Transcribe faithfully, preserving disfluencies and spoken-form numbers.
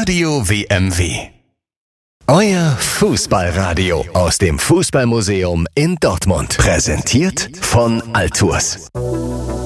Radio W M W. Euer Fußballradio aus dem Fußballmuseum in Dortmund. Präsentiert von Altours.